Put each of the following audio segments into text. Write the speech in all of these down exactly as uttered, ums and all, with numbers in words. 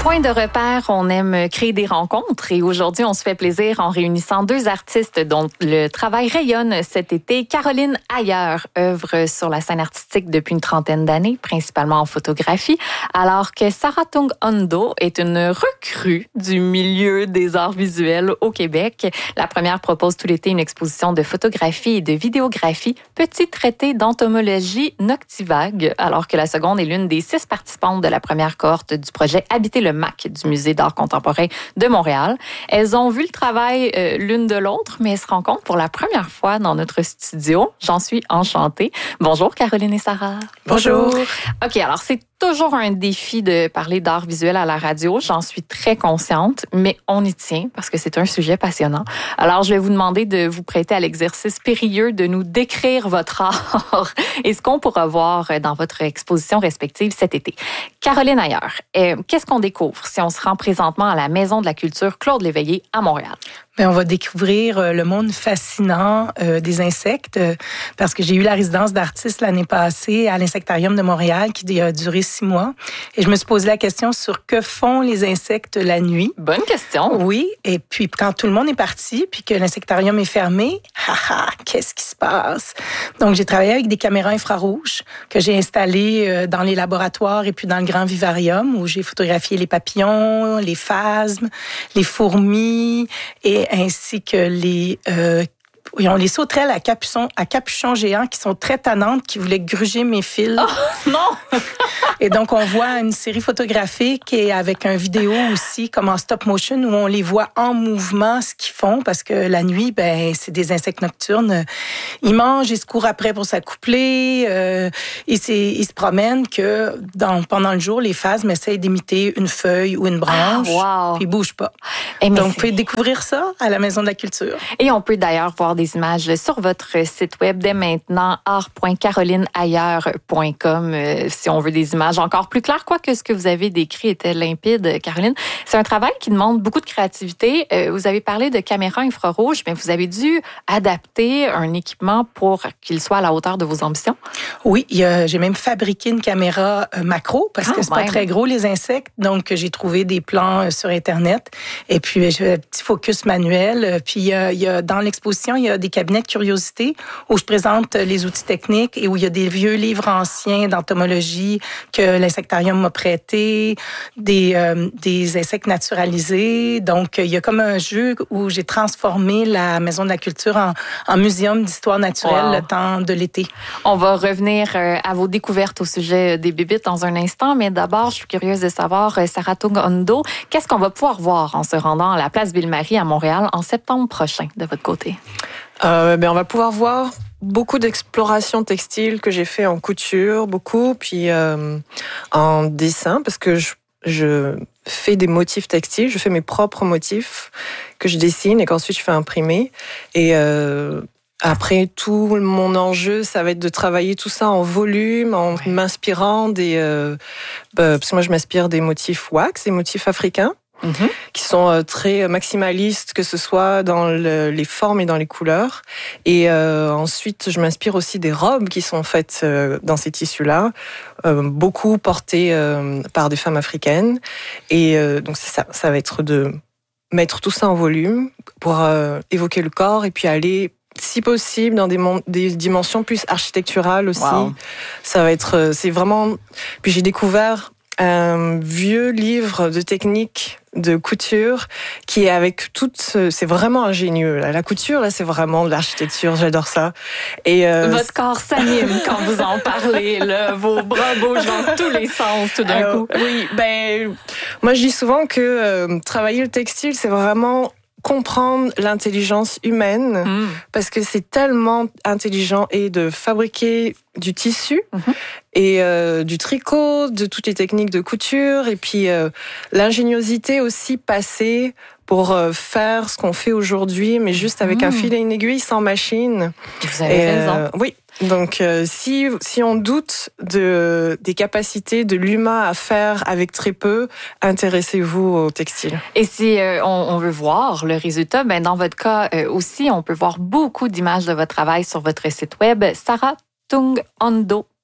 Point de repère, on aime créer des rencontres et aujourd'hui, on se fait plaisir en réunissant deux artistes dont le travail rayonne cet été. Caroline Ailleurs œuvre sur la scène artistique depuis une trentaine d'années, principalement en photographie, alors que Saratung Ondo est une recrue du milieu des arts visuels au Québec. La première propose tout l'été une exposition de photographie et de vidéographie, petit traité d'entomologie noctivague, alors que la seconde est l'une des six participantes de la première cohorte du projet Habiter le M A C du Musée d'art contemporain de Montréal. Elles ont vu le travail euh, l'une de l'autre, mais elles se rencontrent pour la première fois dans notre studio. J'en suis enchantée. Bonjour Caroline et Sarah. Bonjour. OK, alors c'est toujours un défi de parler d'art visuel à la radio. J'en suis très consciente, mais on y tient parce que c'est un sujet passionnant. Alors, je vais vous demander de vous prêter à l'exercice périlleux de nous décrire votre art et ce qu'on pourra voir dans votre exposition respective cet été. Caroline Ailleurs, euh, qu'est-ce qu'on découvre si on se rend présentement à la Maison de la culture Claude Léveillé à Montréal? Bien, on va découvrir le monde fascinant euh, des insectes euh, parce que j'ai eu la résidence d'artiste l'année passée à l'Insectarium de Montréal qui a duré six mois. Et je me suis posé la question sur que font les insectes la nuit. Bonne question. Oui. Et puis, quand tout le monde est parti puis que l'Insectarium est fermé, haha, qu'est-ce qui se passe? Donc, j'ai travaillé avec des caméras infrarouges que j'ai installées euh, dans les laboratoires et puis dans le grand vivarium où j'ai photographié les papillons, les phasmes, les fourmis et ainsi que les euh, oui, on les sauterelles à capuchon, à capuchon géant qui sont très tannantes, qui voulaient gruger mes fils. Oh, non! Et donc, on voit une série photographique et avec un vidéo aussi, comme en stop motion, où on les voit en mouvement, ce qu'ils font, parce que la nuit, ben, c'est des insectes nocturnes. Ils mangent, ils se courent après pour s'accoupler, euh, ils, ils se promènent que dans, pendant le jour, les phasmes essayent d'imiter une feuille ou une branche, ah, wow. puis ils bougent pas. Et donc, vous c'est... pouvez découvrir ça à la Maison de la Culture. Et on peut d'ailleurs voir des images sur votre site web dès maintenant, art point caroline ailleurs point com, euh, si on veut des images encore plus claires, quoique ce que vous avez décrit était limpide, Caroline. C'est un travail qui demande beaucoup de créativité. Euh, vous avez parlé de caméras infrarouges, mais vous avez dû adapter un équipement pour qu'il soit à la hauteur de vos ambitions? Oui, il y a, j'ai même fabriqué une caméra euh, macro parce ah, que c'est même. pas très gros les insectes, donc j'ai trouvé des plans euh, sur Internet et puis j'ai un petit focus manuel. Puis euh, il y a, dans l'exposition, il y a des cabinets de curiosité où je présente les outils techniques et où il y a des vieux livres anciens d'entomologie que l'Insectarium m'a prêté, des, euh, des insectes naturalisés. Donc, il y a comme un jeu où j'ai transformé la Maison de la Culture en, en muséum d'histoire naturelle wow. le temps de l'été. On va revenir à vos découvertes au sujet des bébites dans un instant, mais d'abord, je suis curieuse de savoir, Saratung Ondo, qu'est-ce qu'on va pouvoir voir en se rendant à la place Ville-Marie à Montréal en septembre prochain, de votre côté? Euh, ben on va pouvoir voir beaucoup d'explorations textiles que j'ai fait en couture, beaucoup, puis euh, en dessin, parce que je, je fais des motifs textiles, je fais mes propres motifs que je dessine et qu'ensuite je fais imprimer. Et euh, après, tout mon enjeu, ça va être de travailler tout ça en volume, en ouais. m'inspirant des... Euh, bah, parce que moi, je m'inspire des motifs wax, des motifs africains. Mm-hmm. Qui sont très maximalistes, que ce soit dans le, les formes et dans les couleurs. Et euh, ensuite, je m'inspire aussi des robes qui sont faites euh, dans ces tissus-là, euh, beaucoup portées euh, par des femmes africaines. Et euh, donc, c'est ça, ça va être de mettre tout ça en volume pour euh, évoquer le corps et puis aller, si possible, dans des, mon- des dimensions plus architecturales aussi. Wow. Ça va être, c'est vraiment... Puis j'ai découvert un vieux livre de technique de couture qui est avec toute, c'est vraiment ingénieux là. La couture là, c'est vraiment de l'architecture, j'adore ça. Et euh, votre corps s'anime quand vous en parlez, là, vos bras bougent dans tous les sens tout d'un Alors, coup. Oui, ben moi je dis souvent que euh, travailler le textile, c'est vraiment comprendre l'intelligence humaine mmh. parce que c'est tellement intelligent et de fabriquer du tissu mmh. et euh, du tricot, de toutes les techniques de couture et puis euh, l'ingéniosité aussi passée pour euh, faire ce qu'on fait aujourd'hui mais juste avec mmh. un fil et une aiguille sans machine. Vous avez et, raison. Euh, oui. Donc, euh, si si on doute de des capacités de l'humain à faire avec très peu, intéressez-vous au textile. Et si euh, on, on veut voir le résultat, ben dans votre cas euh, aussi, on peut voir beaucoup d'images de votre travail sur votre site web, saratung ondo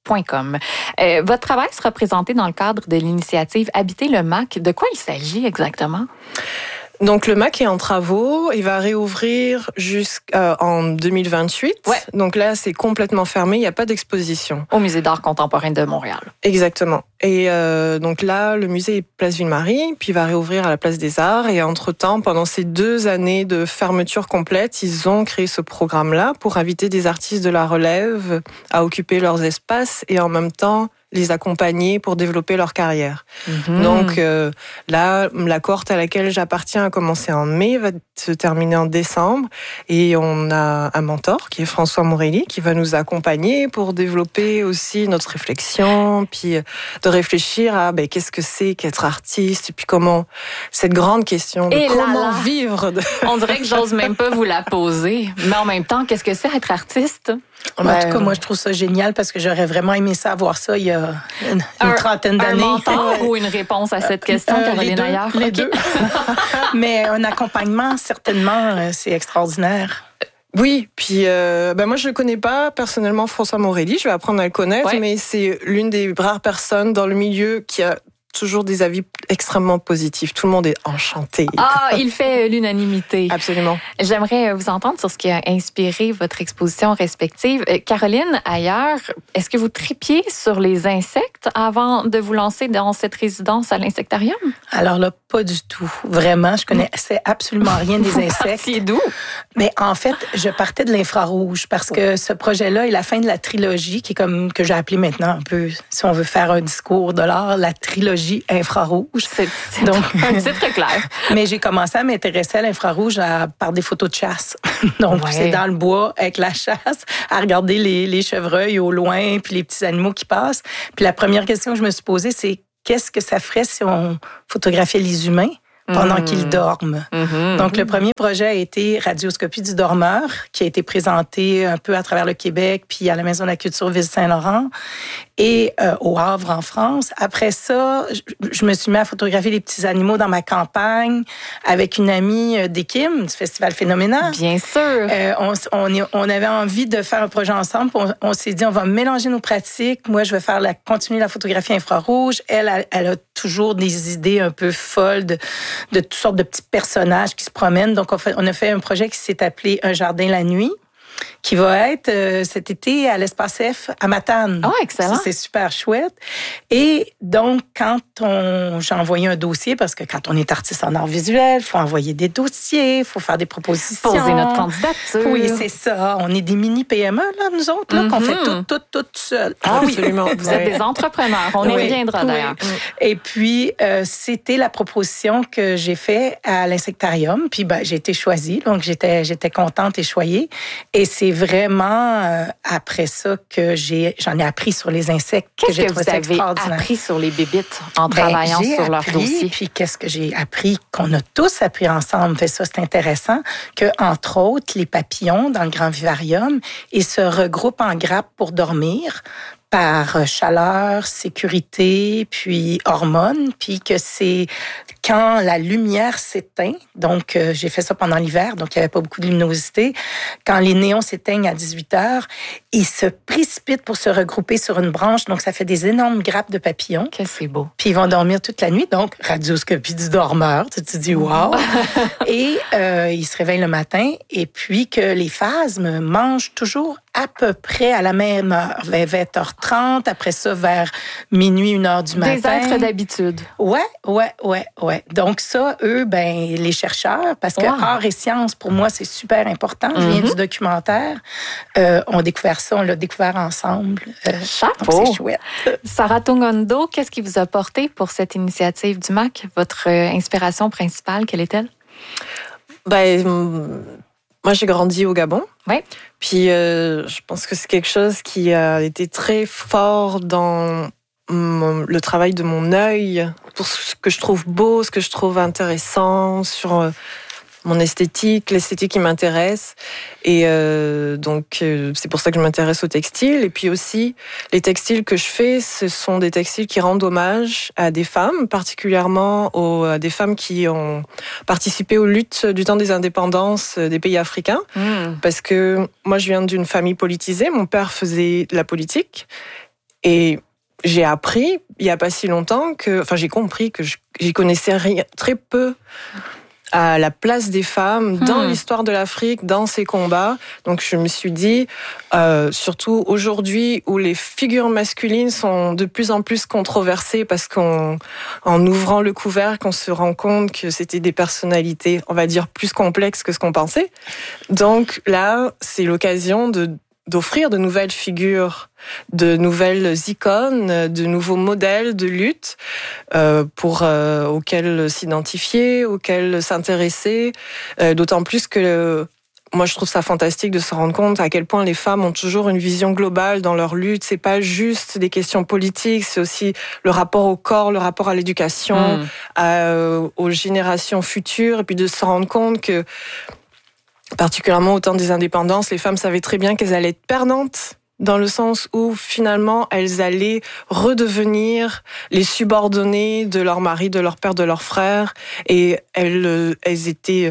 point com. Euh, votre travail sera présenté dans le cadre de l'initiative Habiter le M A C. De quoi il s'agit exactement? Donc le M A C est en travaux, il va réouvrir jusqu'en deux mille vingt-huit. Ouais. Donc là, c'est complètement fermé, il n'y a pas d'exposition. Au Musée d'art contemporain de Montréal. Exactement. Et euh, donc là, le musée est Place Ville-Marie, puis il va réouvrir à la Place des Arts. Et entre-temps, pendant ces deux années de fermeture complète, ils ont créé ce programme-là pour inviter des artistes de la relève à occuper leurs espaces et en même temps les accompagner pour développer leur carrière. Mmh. Donc euh, là, la cohorte à laquelle j'appartiens a commencé en mai, va se terminer en décembre. Et on a un mentor qui est François Morelli qui va nous accompagner pour développer aussi notre réflexion, puis de réfléchir à ben, qu'est-ce que c'est qu'être artiste, et puis comment, cette grande question de et comment là, là. vivre. De... On dirait que j'ose même pas vous la poser. Mais en même temps, qu'est-ce que c'est être artiste? Ben, en tout cas, moi, je trouve ça génial parce que j'aurais vraiment aimé ça voir ça il y a une, une trentaine d'années. Un mentor ou une réponse à cette question, euh, Caroline Ailleur? Les deux. Mais un accompagnement, certainement, c'est extraordinaire. Oui, puis euh, ben moi je le connais pas personnellement François Morelli, je vais apprendre à le connaître, ouais. Mais c'est l'une des rares personnes dans le milieu qui a toujours des avis extrêmement positifs. Tout le monde est enchanté. Ah, il fait l'unanimité. Absolument. J'aimerais vous entendre sur ce qui a inspiré votre exposition respective. Caroline Ailleur, est-ce que vous tripiez sur les insectes avant de vous lancer dans cette résidence à l'Insectarium? Alors là, pas du tout. Vraiment, je connaissais absolument rien des insectes. C'est d'où? Mais en fait, je partais de l'infrarouge parce que ce projet-là est la fin de la trilogie qui est comme que j'ai appelé maintenant un peu, si on veut faire un discours de l'art, la trilogie infrarouge. C'est, c'est donc un titre clair. Mais j'ai commencé à m'intéresser à l'infrarouge à, par des photos de chasse. Donc, ouais. C'est dans le bois avec la chasse, à regarder les, les chevreuils au loin, puis les petits animaux qui passent. Puis la première question que je me suis posée, c'est qu'est-ce que ça ferait si on photographiait les humains pendant mmh. qu'ils dorment. Mmh. Donc, le premier projet a été Radioscopie du dormeur, qui a été présenté un peu à travers le Québec, puis à la Maison de la Culture Ville-Saint-Laurent et euh, au Havre, en France. Après ça, je, je me suis mis à photographier les petits animaux dans ma campagne avec une amie d'Ekim, du Festival Phénoménal. Bien sûr. Euh, on, on, on avait envie de faire un projet ensemble. On, on s'est dit, on va mélanger nos pratiques. Moi, je vais faire la, continuer la photographie infrarouge. Elle, elle, elle a toujours des idées un peu folles de, de toutes sortes de petits personnages qui se promènent. Donc, on, fait, on a fait un projet qui s'est appelé Un jardin la nuit, qui va être euh, cet été à l'Espace F à Matane. Oh, excellent. Ça, c'est super chouette. Et donc, quand on, j'ai envoyé un dossier, parce que quand on est artiste en art visuel, il faut envoyer des dossiers, il faut faire des propositions. Poser notre candidature. Oui, c'est ça. On est des mini-P M E, là, nous autres, là, mm-hmm. qu'on fait tout, tout, tout seul. Ah oui, absolument. Vous êtes des entrepreneurs. On oui. y reviendra, d'ailleurs. Oui. Et puis, euh, c'était la proposition que j'ai faite à l'Insectarium. Puis, ben, j'ai été choisie, donc j'étais, j'étais contente et choyée. Et c'est vraiment euh, après ça que j'ai, j'en ai appris sur les insectes. Qu'est-ce que, que vous avez appris sur les bébites en ben, travaillant j'ai sur appris, leur dossier? Puis qu'est-ce que j'ai appris, qu'on a tous appris ensemble, fait ça c'est intéressant, que entre autres, les papillons dans le grand vivarium, ils se regroupent en grappes pour dormir par chaleur, sécurité, puis hormones, puis que c'est quand la lumière s'éteint, donc euh, j'ai fait ça pendant l'hiver, donc il n'y avait pas beaucoup de luminosité, quand les néons s'éteignent à dix-huit heures, ils se précipitent pour se regrouper sur une branche, donc ça fait des énormes grappes de papillons. Que c'est beau. Puis ils vont dormir toute la nuit, donc radioscopie du dormeur, tu te dis wow! Et euh, ils se réveillent le matin, et puis que les phasmes mangent toujours à peu près à la même heure, vers vingt heures trente, après ça, vers minuit, une heure du matin. Des êtres d'habitude. Ouais, ouais, ouais, ouais. Donc ça, eux, ben les chercheurs, parce que wow. art et sciences, pour moi, c'est super important. Je viens mm-hmm. du documentaire. Euh, on a découvert ça, on l'a découvert ensemble. Euh, Chapeau! C'est chouette. Sarah Tungondo, qu'est-ce qui vous a porté pour cette initiative du M A C? Votre euh, inspiration principale, quelle est-elle? Ben... Moi, j'ai grandi au Gabon. Oui. Puis, euh, je pense que c'est quelque chose qui a été très fort dans mon, le travail de mon œil, pour ce que je trouve beau, ce que je trouve intéressant, sur euh, mon esthétique, l'esthétique qui m'intéresse. Et euh, donc, euh, c'est pour ça que je m'intéresse au textile. Et puis aussi, les textiles que je fais, ce sont des textiles qui rendent hommage à des femmes, particulièrement aux, à des femmes qui ont participé aux luttes du temps des indépendances des pays africains. Mmh. Parce que moi, je viens d'une famille politisée. Mon père faisait de la politique. Et j'ai appris, il n'y a pas si longtemps, que, enfin j'ai compris que je, j'y connaissais rien, très peu à la place des femmes dans hmm. l'histoire de l'Afrique, dans ces combats. Donc je me suis dit, euh, surtout aujourd'hui où les figures masculines sont de plus en plus controversées parce qu'en en ouvrant le couvercle, on se rend compte que c'était des personnalités, on va dire, plus complexes que ce qu'on pensait. Donc là, c'est l'occasion de d'offrir de nouvelles figures, de nouvelles icônes, de nouveaux modèles de lutte euh, pour euh, auxquels s'identifier, auxquels s'intéresser. Euh, d'autant plus que euh, moi je trouve ça fantastique de se rendre compte à quel point les femmes ont toujours une vision globale dans leur lutte. C'est pas juste des questions politiques, c'est aussi le rapport au corps, le rapport à l'éducation, mmh. à, euh, aux générations futures, et puis de se rendre compte que particulièrement au temps des indépendances, les femmes savaient très bien qu'elles allaient être perdantes, dans le sens où finalement elles allaient redevenir les subordonnées de leur mari, de leur père, de leur frère, et elles, elles étaient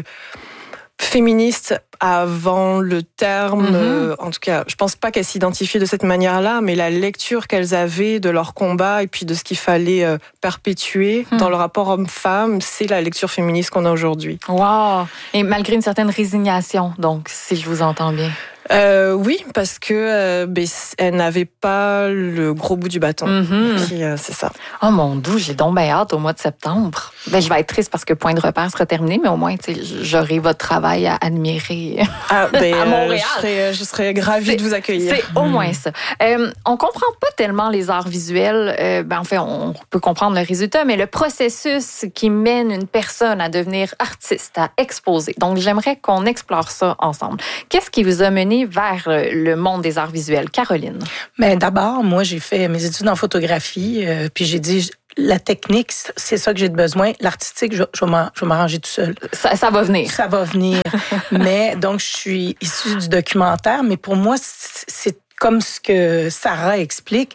féministes avant le terme, mm-hmm. euh, en tout cas, je pense pas qu'elles s'identifiaient de cette manière-là, mais la lecture qu'elles avaient de leur combat et puis de ce qu'il fallait euh, perpétuer mm. dans le rapport homme-femme, c'est la lecture féministe qu'on a aujourd'hui. Wow! Et malgré une certaine résignation, donc, si je vous entends bien. Euh, oui, parce que euh, ben, elle n'avait pas le gros bout du bâton. Mm-hmm. Puis, euh, c'est ça. Oh mon Dieu, j'ai donc bien hâte au mois de septembre. Ben, je vais être triste parce que Point de repère sera terminé, mais au moins, j'aurai votre travail à admirer ah, ben, à Montréal. Euh, je, serais, je serais ravie c'est, de vous accueillir. C'est au moins ça. Euh, on comprend pas tellement les arts visuels. Euh, ben, en fait, on peut comprendre le résultat, mais le processus qui mène une personne à devenir artiste, à exposer. Donc, j'aimerais qu'on explore ça ensemble. Qu'est-ce qui vous a mené vers le monde des arts visuels? Caroline? Mais d'abord, moi, j'ai fait mes études en photographie, euh, puis j'ai dit, la technique, c'est ça que j'ai de besoin. L'artistique, je, je, je vais m'arranger tout seul. Ça, ça va venir. Ça va venir. Mais donc, je suis issue du documentaire, mais pour moi, c'est comme ce que Sarah explique.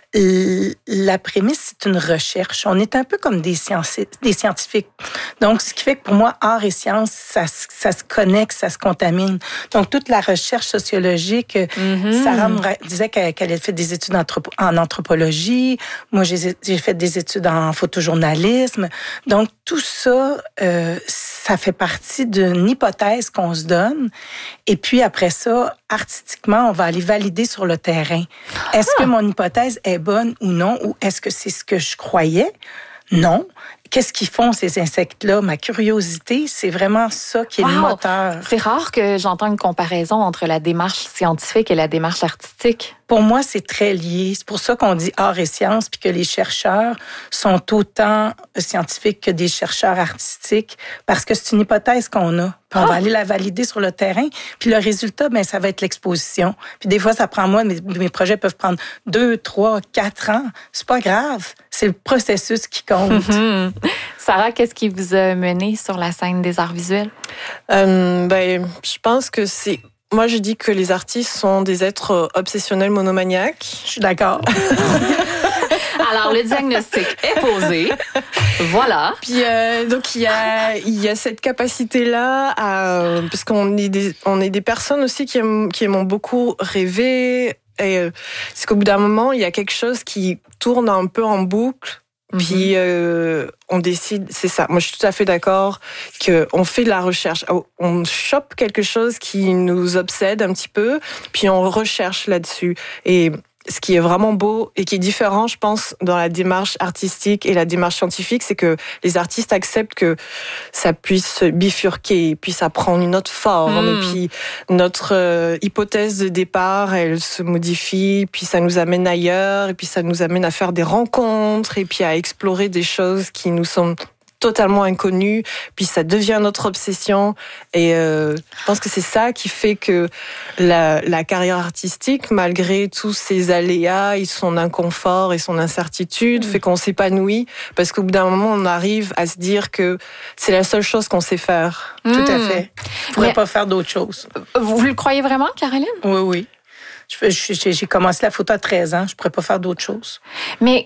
La prémisse, c'est une recherche. On est un peu comme des, sciences, des scientifiques. Donc, ce qui fait que pour moi, art et science, ça, ça se connecte, ça se contamine. Donc, toute la recherche sociologique, mm-hmm. Sarah me disait qu'elle, qu'elle avait fait des études anthropo, en anthropologie. Moi, j'ai, j'ai fait des études en photojournalisme. Donc, tout ça, euh, ça fait partie d'une hypothèse qu'on se donne. Et puis, après ça, artistiquement, on va aller valider sur le terrain. Est-ce ah. que mon hypothèse est bonne ou non, ou est-ce que c'est ce que je croyais? Non. Qu'est-ce qu'ils font, ces insectes-là? Ma curiosité, c'est vraiment ça qui est wow. le moteur. C'est rare que j'entends une comparaison entre la démarche scientifique et la démarche artistique. Pour moi, c'est très lié. C'est pour ça qu'on dit art et sciences, puis que les chercheurs sont autant scientifiques que des chercheurs artistiques, parce que c'est une hypothèse qu'on a. Puis on ah. va aller la valider sur le terrain, puis le résultat, ben ça va être l'exposition. Puis des fois, ça prend moi, mes, mes projets peuvent prendre deux, trois, quatre ans. C'est pas grave. C'est le processus qui compte. Mm-hmm. Sarah, qu'est-ce qui vous a mené sur la scène des arts visuels? Euh, ben, je pense que c'est... Moi, je dis que les artistes sont des êtres obsessionnels monomaniaques. Je suis d'accord. Alors, le diagnostic est posé. Voilà. Puis, euh, donc, il y a, il y a cette capacité-là, à, parce qu'on est des, on est des personnes aussi qui aiment, qui aiment beaucoup rêver. Et euh, c'est qu'au bout d'un moment, il y a quelque chose qui tourne un peu en boucle. Puis euh, on décide, c'est ça. Moi, je suis tout à fait d'accord qu'on fait de la recherche. On chope quelque chose qui nous obsède un petit peu, puis on recherche là-dessus. Et ce qui est vraiment beau et qui est différent, je pense, dans la démarche artistique et la démarche scientifique, c'est que les artistes acceptent que ça puisse bifurquer, puis ça prend une autre forme, mmh. et puis notre euh, hypothèse de départ, elle se modifie, puis ça nous amène ailleurs, et puis ça nous amène à faire des rencontres, et puis à explorer des choses qui nous sont totalement inconnu, puis ça devient notre obsession. Et euh, je pense que c'est ça qui fait que la, la carrière artistique, malgré tous ses aléas et son inconfort et son incertitude, mmh. fait qu'on s'épanouit, parce qu'au bout d'un moment, on arrive à se dire que c'est la seule chose qu'on sait faire. Mmh. Tout à fait. Je ne pourrais Mais pas faire d'autre chose. Vous le croyez vraiment, Caroline? Oui, oui. J'ai commencé la photo à treize ans. Je ne pourrais pas faire d'autre chose. Mais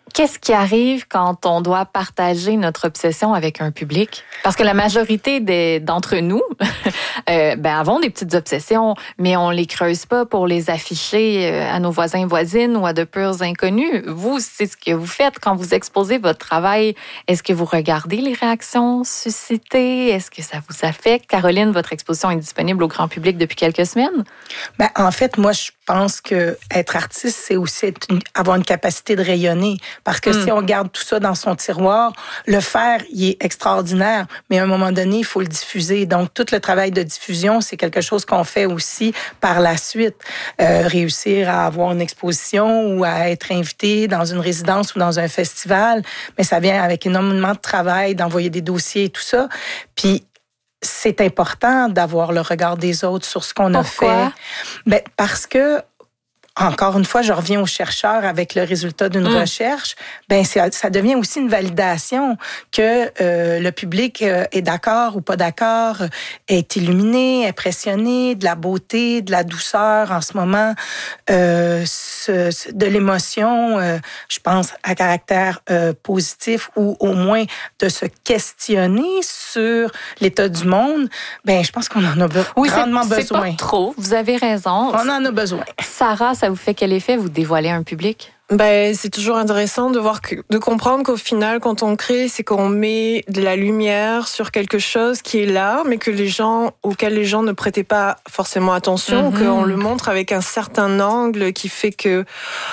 Qu'est-ce qui arrive quand on doit partager notre obsession avec un public? Parce que la majorité des, d'entre nous euh, ben, avons des petites obsessions, mais on les creuse pas pour les afficher à nos voisins et voisines ou à de purs inconnus. Vous, c'est ce que vous faites quand vous exposez votre travail. Est-ce que vous regardez les réactions suscitées? Est-ce que ça vous affecte? Caroline, votre exposition est disponible au grand public depuis quelques semaines. Ben, en fait, moi, je pense que être artiste, c'est aussi être une, avoir une capacité de rayonner. Parce que mm. si on garde tout ça dans son tiroir, le faire, il est extraordinaire, mais à un moment donné, il faut le diffuser. Donc, tout le travail de diffusion, c'est quelque chose qu'on fait aussi par la suite. Euh, réussir à avoir une exposition ou à être invité dans une résidence ou dans un festival, mais ça vient avec énormément de travail, d'envoyer des dossiers et tout ça. Puis, c'est important d'avoir le regard des autres sur ce qu'on a fait. Pourquoi? Ben, parce que, encore une fois, je reviens aux chercheurs avec le résultat d'une mmh. recherche. Ben, c'est, ça devient aussi une validation que euh, le public euh, est d'accord ou pas d'accord, est illuminé, impressionné de la beauté, de la douceur en ce moment, euh, ce, ce, de l'émotion, euh, je pense, à caractère euh, positif ou au moins de se questionner sur l'état du monde. Ben, je pense qu'on en a be- oui, grandement c'est, besoin. C'est pas trop, vous avez raison. On en a besoin. Sarah, ça vous fait quel effet, vous dévoiler un public? Ben, c'est toujours intéressant de voir que, de comprendre qu'au final, quand on crée, c'est qu'on met de la lumière sur quelque chose qui est là, mais que les gens, auquel les gens ne prêtaient pas forcément attention, mm-hmm. qu'on le montre avec un certain angle qui fait que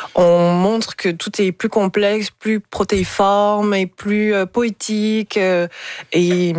on montre que tout est plus complexe, plus protéiforme et plus euh, poétique. Euh, et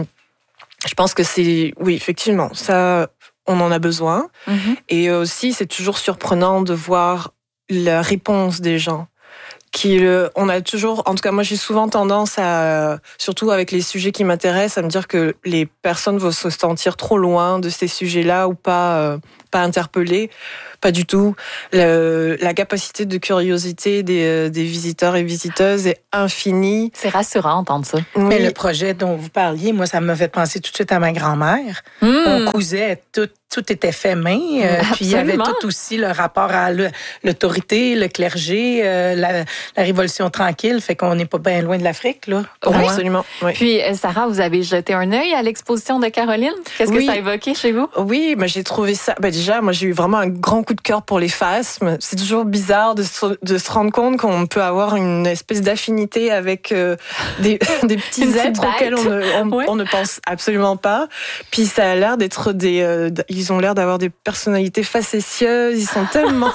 je pense que c'est, oui, effectivement, ça, on en a besoin. Mm-hmm. Et aussi, c'est toujours surprenant de voir la réponse des gens. Qui, le, on a toujours, en tout cas, moi, j'ai souvent tendance à, surtout avec les sujets qui m'intéressent, à me dire que les personnes vont se sentir trop loin de ces sujets-là ou pas, euh, pas interpellées. Pas du tout. Le, la capacité de curiosité des, des visiteurs et visiteuses est infinie. C'est rassurant d'entendre ça. Oui. Mais le projet dont vous parliez, moi, ça m'a fait penser tout de suite à ma grand-mère. Mmh. On cousait tout. Tout était fait main, euh, puis il y avait tout aussi le rapport à l'autorité, le clergé, euh, la, la révolution tranquille, fait qu'on n'est pas bien loin de l'Afrique, là. Oui, moi. Absolument. Oui. Puis, Sarah, vous avez jeté un œil à l'exposition de Caroline? Qu'est-ce oui. que ça a évoqué chez vous? Oui, ben, j'ai trouvé ça... Ben, déjà, moi, j'ai eu vraiment un grand coup de cœur pour les phasmes. C'est toujours bizarre de se, de se rendre compte qu'on peut avoir une espèce d'affinité avec euh, des, des petits êtres auxquels on ne, on, oui. on ne pense absolument pas. Puis ça a l'air d'être des... Euh, ils ont l'air d'avoir des personnalités facétieuses, ils sont tellement...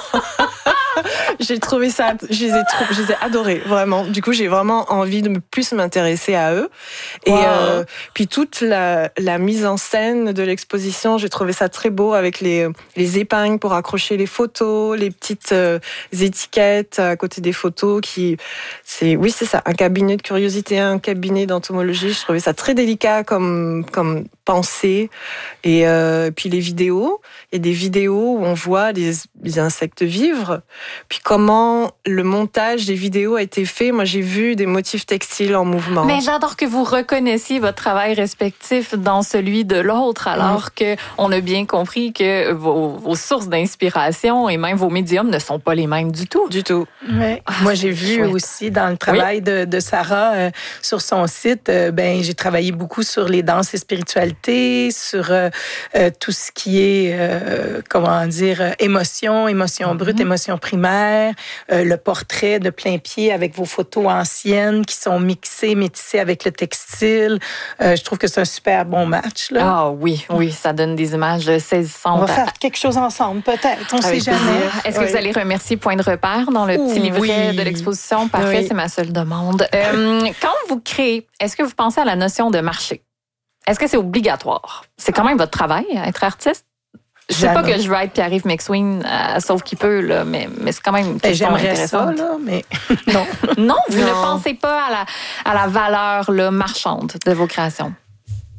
j'ai trouvé ça, je les ai, trop, je les ai adorés, vraiment. Du coup, j'ai vraiment envie de plus m'intéresser à eux. Et wow. euh, puis toute la, la mise en scène de l'exposition, j'ai trouvé ça très beau avec les, les épingles pour accrocher les photos, les petites euh, étiquettes à côté des photos. Qui, c'est, oui, c'est ça, un cabinet de curiosité, un cabinet d'entomologie. Je trouvais ça très délicat comme, comme pensée. Et euh, puis les vidéos, il y a des vidéos où on voit les, les insectes vivre. Puis comment le montage des vidéos a été fait. Moi, j'ai vu des motifs textiles en mouvement. Mais j'adore que vous reconnaissiez votre travail respectif dans celui de l'autre, alors mmh. qu'on a bien compris que vos, vos sources d'inspiration et même vos médiums ne sont pas les mêmes du tout. Du tout. Ouais. Ah, moi, j'ai vu chouette. Aussi dans le travail oui. de, de Sarah euh, sur son site, euh, ben j'ai travaillé beaucoup sur les danses et spiritualité, sur euh, euh, tout ce qui est, euh, comment dire, euh, émotion, émotion brute, mmh. émotion primaire, euh, le portrait de plein pied avec vos photos anciennes qui sont mixées, métissées avec le textile. Euh, je trouve que c'est un super bon match. Là. Ah oui, oui, ça donne des images saisissantes. On va faire quelque chose ensemble, peut-être. On ne sait jamais. Est-ce que oui. vous allez remercier Point de repère dans le petit livret oui. de l'exposition? Parfait, oui. c'est ma seule demande. Euh, quand vous créez, est-ce que vous pensez à la notion de marché? Est-ce que c'est obligatoire? C'est quand même votre travail, être artiste? Je sais pas que je veux être Pierre-Yves McSween, euh, sauf qu'il peut, là, mais, mais c'est quand même une question J'aimerais intéressante. ça, là, mais non. non, vous non. ne pensez pas à la, à la valeur là, marchande de vos créations?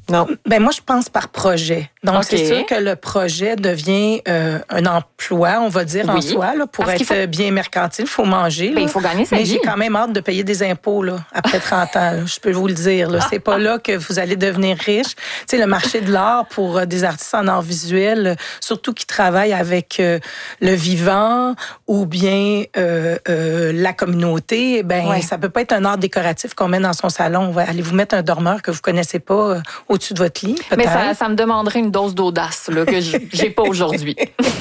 Non. Ben moi, je pense par projet. Donc, okay. c'est sûr que le projet devient euh, un emploi, on va dire, oui. en soi, là, pour Parce être faut... bien mercantile. Il faut manger. Ben, il faut gagner sa Mais vie. j'ai quand même hâte de payer des impôts là, après trente ans. Là, je peux vous le dire. Là. C'est pas là que vous allez devenir riche. Tu sais, le marché de l'art pour euh, des artistes en art visuel, euh, surtout qui travaillent avec euh, le vivant ou bien euh, euh, la communauté, ben ouais. ça peut pas être un art décoratif qu'on met dans son salon. On va aller vous mettre un dormeur que vous connaissez pas euh, au-dessus de votre lit. Peut-être. Mais ça, ça me demanderait une dose d'audace là, que j'ai pas aujourd'hui.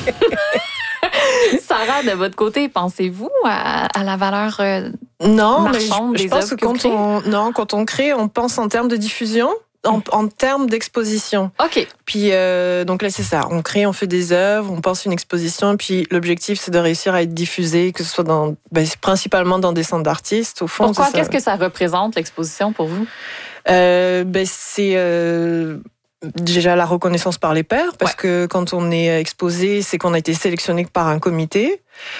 Sarah, de votre côté, pensez-vous à, à la valeur euh, non, marchande mais je, des je pense que, que quand on non, quand on crée, on pense en termes de diffusion. En, en termes d'exposition. OK. Puis, euh, donc là, c'est ça. On crée, on fait des œuvres, on pense une exposition, puis l'objectif, c'est de réussir à être diffusé, que ce soit dans, ben, principalement dans des centres d'artistes, au fond. Pourquoi? Qu'est-ce que ça représente, l'exposition, pour vous? Euh, ben, c'est... Euh, déjà la reconnaissance par les pairs, parce ouais. que quand on est exposé, c'est qu'on a été sélectionné par un comité.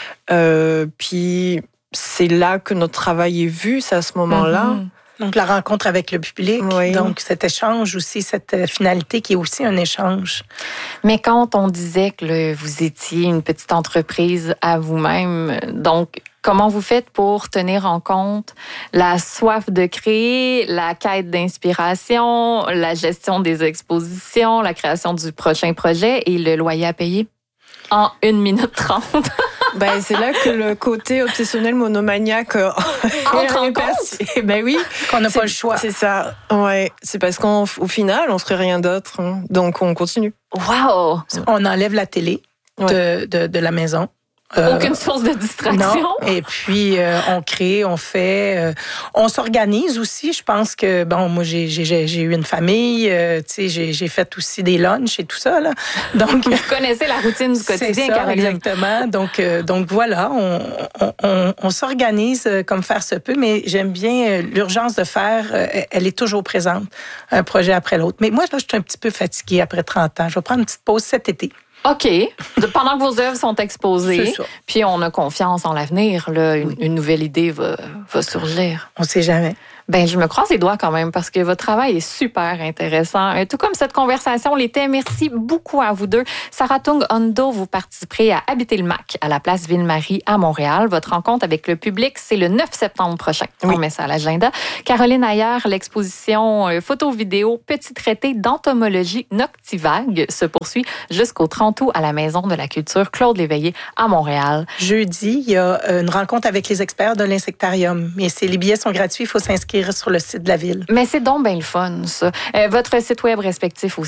Euh, puis, c'est là que notre travail est vu, c'est à ce moment-là. Mm-hmm. Donc, la rencontre avec le public. Oui. Donc, cet échange aussi, cette finalité qui est aussi un échange. Mais quand on disait que là, vous étiez une petite entreprise à vous-même, donc, comment vous faites pour tenir en compte la soif de créer, la quête d'inspiration, la gestion des expositions, la création du prochain projet et le loyer à payer en une minute trente? Ben, c'est là que le côté obsessionnel monomaniaque entre en compte. Ben oui, qu'on n'a pas le choix. C'est ça. Ouais, c'est parce qu'au final, on ferait rien d'autre, hein. Donc on continue. Wow. On enlève la télé ouais. de, de de la maison. Euh, Aucune source de distraction. Non. Et puis, euh, on crée, on fait, euh, on s'organise aussi. Je pense que, bon, moi, j'ai, j'ai, j'ai eu une famille, euh, tu sais, j'ai, j'ai fait aussi des lunchs et tout ça, là. Donc, vous connaissez la routine du quotidien, c'est ça, Caroline. Exactement. Donc, euh, donc voilà, on, on, on, on s'organise comme faire se peut, mais j'aime bien l'urgence de faire, elle est toujours présente, un projet après l'autre. Mais moi, là, je suis un petit peu fatiguée après trente ans. Je vais prendre une petite pause cet été. OK. Pendant que vos œuvres sont exposées, puis on a confiance en l'avenir, là, une, oui. une nouvelle idée va, va surgir. On ne sait jamais. Ben, je me croise les doigts quand même parce que votre travail est super intéressant. Tout comme cette conversation l'était. Merci beaucoup à vous deux. Sarah Tung Hondo, vous participerez à Habiter le Mac à la place Ville-Marie à Montréal. Votre rencontre avec le public, c'est le neuf septembre prochain. Oui. On met ça à l'agenda. Caroline Ayer, l'exposition photo-vidéo Petit traité d'entomologie noctivague se poursuit jusqu'au trente août à la Maison de la Culture Claude Léveillé à Montréal. Jeudi, il y a une rencontre avec les experts de l'insectarium. Mais c'est, les billets sont gratuits, il faut s'inscrire sur le site de la ville. Mais c'est donc bien le fun, ça. Euh, votre site web respectif aussi.